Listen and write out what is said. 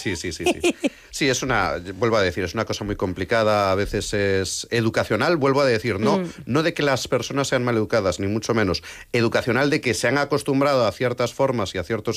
Sí, sí, sí, sí. Sí, vuelvo a decir, es una cosa muy complicada, a veces es educacional, vuelvo a decir, no de que las personas sean mal educadas, ni mucho menos, educacional de que se han acostumbrado a ciertas formas y a ciertos